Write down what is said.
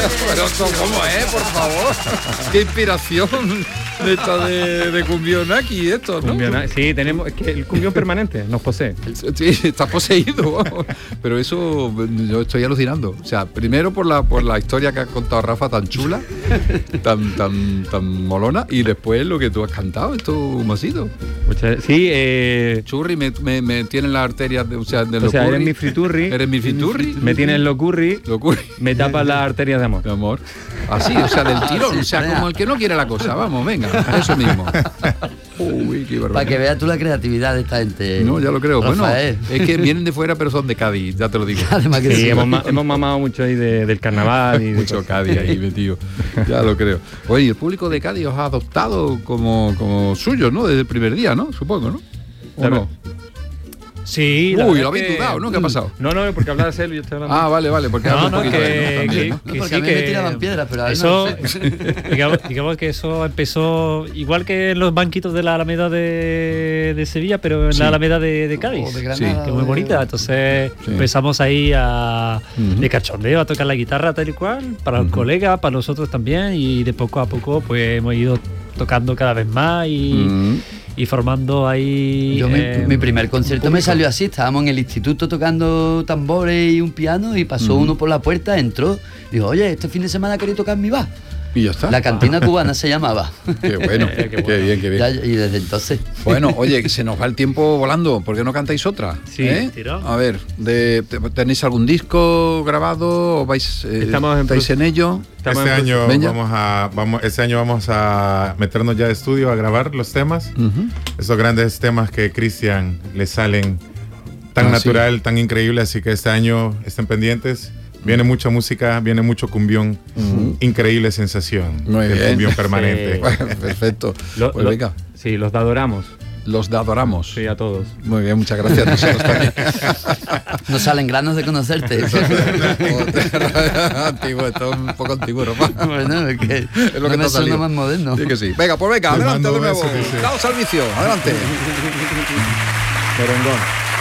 Pero ¿cómo es, por favor? Qué inspiración de cumbión aquí, esto, ¿no? Sí, tenemos, es que el cumbión permanente nos posee. Sí, está poseído. Pero eso yo estoy alucinando. O sea, primero por la historia que ha contado Rafa, tan chula, tan molona, y después lo que tú has cantado, esto ¿cómo ha sido? Sí, Churri, me tienen las arterias de los curry. Eres mi friturri. Eres mi friturri. Me tienes lo curry. Me tapas las arterias de amor. De amor. Así, o sea, del tirón. O sea, como el que no quiere la cosa. Vamos, venga, eso mismo. Uy, qué barbaridad. Para que veas tú la creatividad de esta gente. No, ya lo creo. Rafael. Bueno, es que vienen de fuera, pero son de Cádiz, ya te lo digo. Además que sí, hemos mamado mucho ahí del carnaval. Y mucho Cádiz ahí metido. Ya lo creo. Oye, el público de Cádiz os ha adoptado como suyo, ¿no? Desde el primer día, ¿no? Supongo, ¿no? ¿O no? Sí. Uy, lo habéis dudado, ¿no? ¿Qué ha pasado? No, porque hablabas él y yo estoy hablando. Ah, vale, porque hablo un poquito de él, ¿no? Porque sí, a mí me tiraban piedras, pero a eso, no sé. digamos que eso empezó igual que en los banquitos de la Alameda de Sevilla, pero en la Alameda de Cádiz, de Granada, que es muy bonita. Entonces empezamos ahí de cachondeo a tocar la guitarra tal y cual, para los colegas, para nosotros también, y de poco a poco pues hemos ido tocando cada vez más y formando ahí. Yo mi primer concierto me salió así, estábamos en el instituto tocando tambores y un piano y pasó uno por la puerta, entró, dijo, oye, este fin de semana queréis tocar mi bar. Y ya está. La cantina cubana se llamaba. Qué bueno, qué bien. Ya, y desde entonces. Bueno, oye, se nos va el tiempo volando. ¿Por qué no cantáis otra? Sí, tirón. A ver, ¿tenéis algún disco grabado o estáis en ello? Este año vamos a meternos ya de estudio a grabar los temas. Esos grandes temas que Cristian le salen tan natural, tan increíble, así que este año estén pendientes. Viene mucha música, viene mucho cumbión, increíble sensación. Muy bien. Cumbión permanente. Bueno, perfecto. Pues venga. Sí, los adoramos. Los adoramos. Sí, a todos. Muy bien, muchas gracias. Nosotros también. Nos salen granos de conocerte. Antiguo, esto es un poco antiguo, Rafa. Bueno, es que es lo que me suena más moderno. Sí que sí. Venga, pues venga, adelante de nuevo. Daos al vicio, adelante. Merengón.